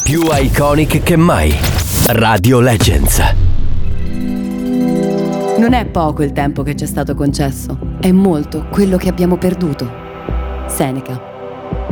più iconic che mai. Radio Legends. Non è poco il tempo che ci è stato concesso, è molto quello che abbiamo perduto. Seneca.